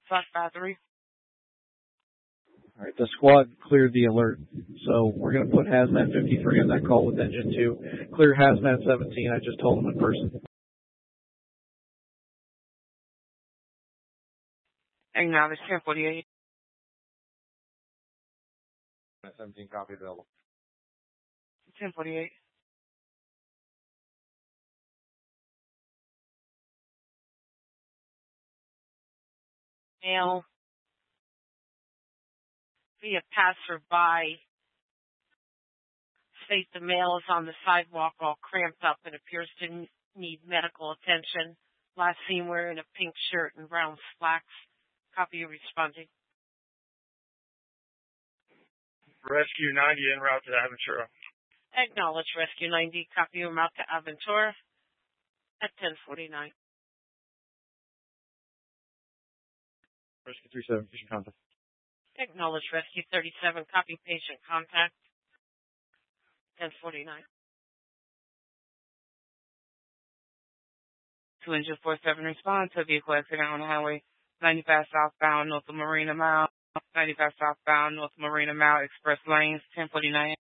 Flat battery. All right, the squad cleared the alert, so we're going to put Hazmat 53 on that call with Engine 2. Clear Hazmat 17, I just told him in person. Acknowledge 1048. 17, copy available. 1048. Male via passerby. State the male is on the sidewalk all cramped up and appears to need medical attention. Last seen wearing a pink shirt and brown slacks. Copy you responding. Rescue 90 en route to Aventura. Acknowledge Rescue 90. Copy you out to Aventura at 1049. Rescue 37, patient contact. Acknowledge Rescue 37. Copy patient contact. 1049. To Engine 47 response to a vehicle accident on the highway 95 southbound, north of Marina Mile. 95 southbound, north of Marina Mile, express lanes, 1049.